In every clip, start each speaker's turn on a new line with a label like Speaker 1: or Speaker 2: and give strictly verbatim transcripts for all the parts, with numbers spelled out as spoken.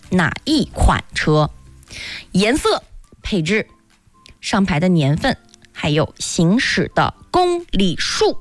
Speaker 1: 哪一款车？颜色、配置、上牌的年份，还有行驶的公里数。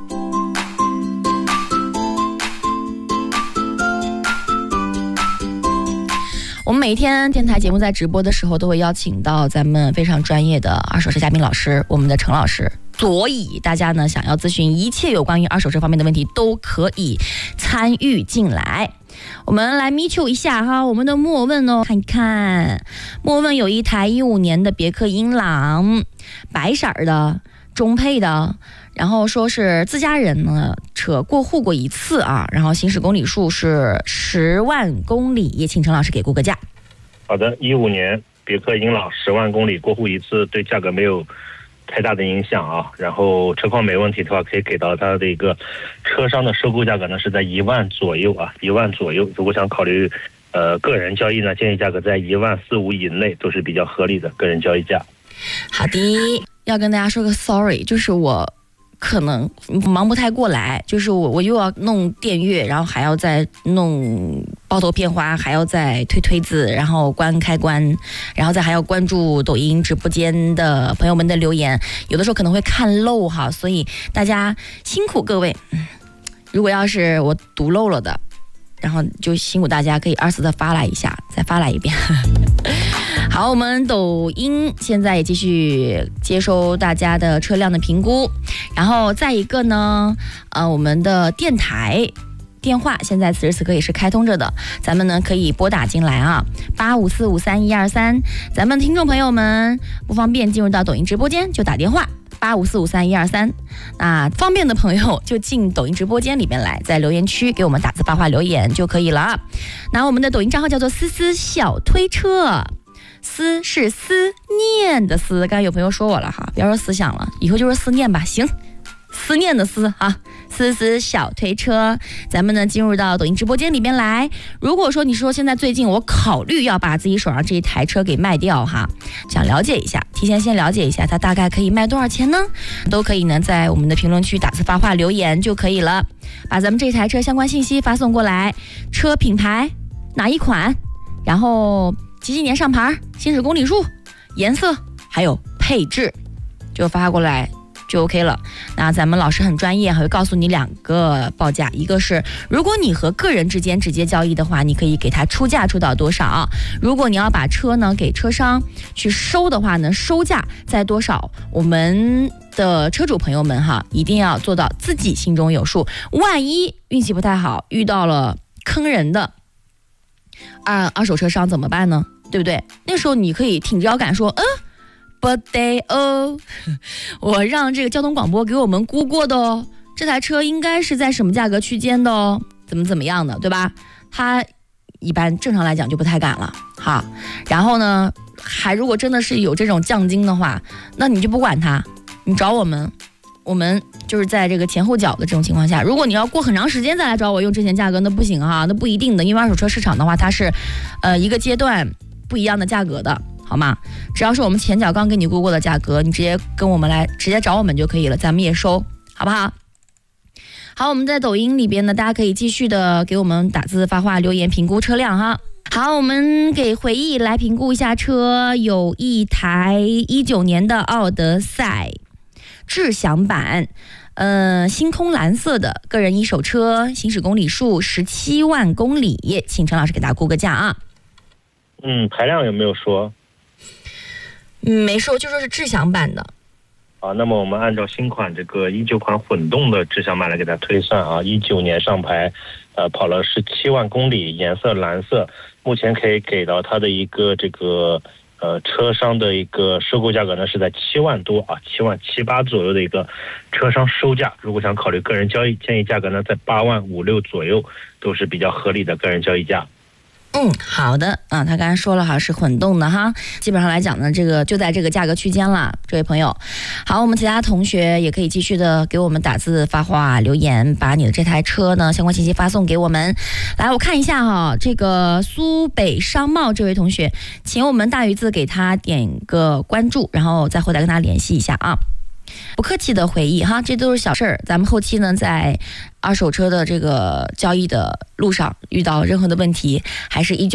Speaker 1: 我们每一天电台节目在直播的时候，都会邀请到咱们非常专业的二手车嘉宾老师，我们的陈老师。所以大家呢，想要咨询一切有关于二手车方面的问题，都可以参与进来。我们来咪球一下哈，我们的莫问哦，看一看，莫问有一台一五年的别克英朗，白色的，中配的。然后说是自家人呢，车过户过一次啊，然后行驶公里数是十万公里，请陈老师给估个价。
Speaker 2: 好的，一五年别克英朗十万公里过户一次，对价格没有太大的影响啊。然后车况没问题的话，可以给到它的一个车商的收购价格呢是在一万左右啊，一万左右。如果想考虑呃个人交易呢，建议价格在一万四五以内都是比较合理的个人交易价。
Speaker 1: 好的，要跟大家说个 sorry， 就是我。可能忙不太过来，就是我我又要弄电乐，然后还要再弄包头片花，还要再推推字，然后关开关，然后再还要关注抖音直播间的朋友们的留言，有的时候可能会看漏哈，所以大家辛苦各位。如果要是我读漏了的，然后就辛苦大家可以二次的发来一下，再发来一遍。好，我们抖音现在也继续接收大家的车辆的评估，然后再一个呢，呃，我们的电台电话现在此时此刻也是开通着的，咱们呢可以拨打进来啊，八五四五三一二三，咱们听众朋友们不方便进入到抖音直播间就打电话。八五四五三一二三，那方便的朋友就进抖音直播间里面来，在留言区给我们打字发话留言就可以了。那我们的抖音账号叫做思思小推车，思是思念的思，刚才有朋友说我了哈，不要说思想了，以后就是思念吧，行，思念的思啊，思思小推车，咱们呢进入到抖音直播间里边来。如果说你说现在最近我考虑要把自己手上这一台车给卖掉哈，想了解一下，提前先了解一下它大概可以卖多少钱呢？都可以呢在我们的评论区打字发话留言就可以了，把咱们这台车相关信息发送过来，车品牌哪一款，然后几几年上牌，行驶公里数，颜色还有配置就发过来就 OK 了。那咱们老师很专业，还会告诉你两个报价，一个是如果你和个人之间直接交易的话，你可以给他出价出到多少，如果你要把车呢给车商去收的话呢，收价在多少，我们的车主朋友们哈，一定要做到自己心中有数，万一运气不太好遇到了坑人的二二手车商怎么办呢？对不对？那时候你可以挺着腰杆说，嗯不对哦，我让这个交通广播给我们估过的哦，这台车应该是在什么价格区间的哦，怎么怎么样的，对吧？他一般正常来讲就不太敢了哈。然后呢，还如果真的是有这种降金的话，那你就不管他，你找我们，我们就是在这个前后脚的这种情况下，如果你要过很长时间再来找我用之前价格，那不行哈，那不一定的，因为二手车市场的话，它是呃一个阶段不一样的价格的。好吗？只要是我们前脚刚给你估过的价格，你直接跟我们来，直接找我们就可以了，咱们也收，好不好？好，我们在抖音里边呢，大家可以继续的给我们打字发话留言评估车辆哈。好，我们给回忆来评估一下车，有一台一九年的奥德赛智享版，呃，星空蓝色的个人一手车，行驶公里数十七万公里，请陈老师给大家估个价啊。
Speaker 2: 嗯，排量有没有说？
Speaker 1: 嗯，没说，就说是智享版的。
Speaker 2: 啊，那么我们按照新款这个一九款混动的智享版来给它推算啊，一九年上牌，呃，跑了十七万公里，颜色蓝色，目前可以给到它的一个这个呃车商的一个收购价格呢是在七万多啊，七万七八左右的一个车商收价。如果想考虑个人交易，建议价格呢在八万五六左右，都是比较合理的个人交易价。
Speaker 1: 嗯，好的啊，他刚才说了哈，是混动的哈，基本上来讲呢，这个就在这个价格区间了，这位朋友。好，我们其他同学也可以继续的给我们打字发话留言，把你的这台车呢相关信息发送给我们。来，我看一下哈，这个苏北商贸这位同学，请我们大鱼字给他点个关注，然后再后台跟他联系一下啊。不客气的回忆哈，这都是小事儿。咱们后期呢，在二手车的这个交易的路上遇到任何的问题，还是依旧